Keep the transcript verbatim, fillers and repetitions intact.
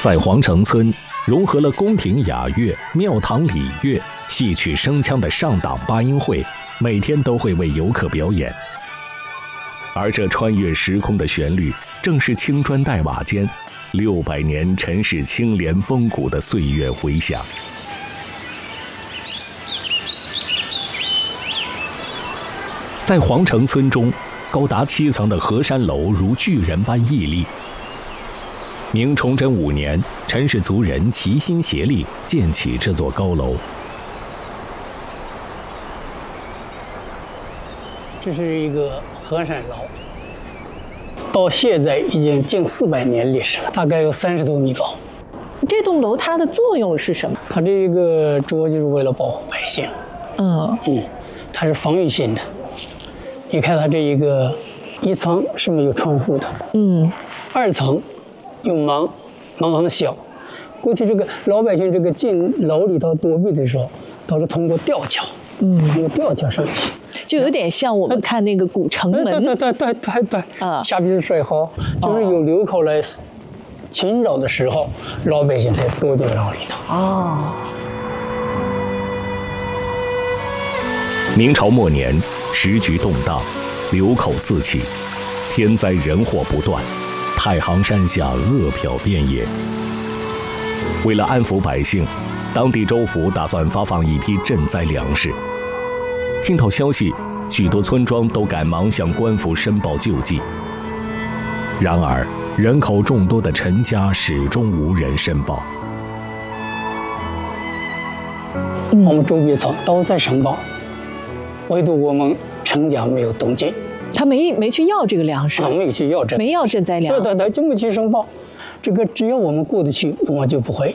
在皇城村，融合了宫廷雅乐、庙堂礼乐、戏曲声腔的上党八音会，每天都会为游客表演。而这穿越时空的旋律，正是青砖黛瓦间六百年尘世清廉风骨的岁月回响。在皇城村中，高达七层的河山楼如巨人般屹立。明崇祯五年，陈氏族人齐心协力建起这座高楼。 这是一个河山楼，到现在已经近四百年历史了，大概有三十多米高。 这栋楼它的作用是什么？ 它这个主要就是为了保护百姓。 嗯嗯，它是防御性的。你看它这一个一层是没有窗户的， 嗯， 二层又盲盲很小。过去这个老百姓这个进楼里头躲避的时候，都是通过吊桥，嗯，通过吊桥上去。 就有点像我们看那个古城门， 对对对对对对， 啊， 下边是水壕，就是有流口来侵扰的时候，老百姓才躲进牢里头。 哦。 明朝末年，时局动荡，流口四起，天灾人祸不断，太行山下恶殍遍野。为了安抚百姓，当地州府打算发放一批赈灾粮食。听到消息，许多村庄都赶忙向官府申报救济。然而，人口众多的陈家始终无人申报。 我们周边村都在申报，唯独我们陈家没有动静。 他没没去要这个粮食， 啊，没有去要赈， 没要赈灾粮。 对对对，就没去申报。这个只要我们过得去，我们就不会